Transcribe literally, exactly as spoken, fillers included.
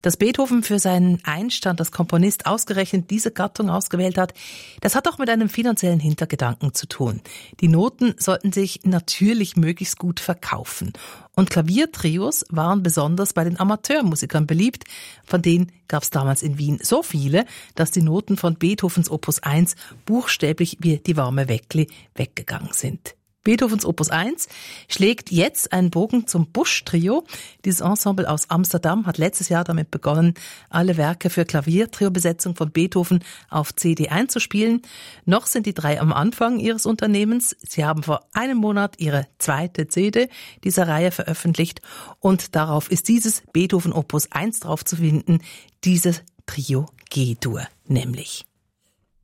Dass Beethoven für seinen Einstand als Komponist ausgerechnet diese Gattung ausgewählt hat, das hat auch mit einem finanziellen Hintergedanken zu tun. Die Noten sollten sich natürlich möglichst gut verkaufen. Und Klaviertrios waren besonders bei den Amateurmusikern beliebt. Von denen gab es damals in Wien so viele, dass die Noten von Beethovens Opus eins buchstäblich wie die warme Weckli weggegangen sind. Beethovens Opus eins schlägt jetzt einen Bogen zum Busch-Trio. Dieses Ensemble aus Amsterdam hat letztes Jahr damit begonnen, alle Werke für Klavier-Trio-Besetzung von Beethoven auf C D einzuspielen. Noch sind die drei am Anfang ihres Unternehmens. Sie haben vor einem Monat ihre zweite C D dieser Reihe veröffentlicht und darauf ist dieses Beethoven Opus eins drauf zu finden, dieses Trio G-Dur nämlich.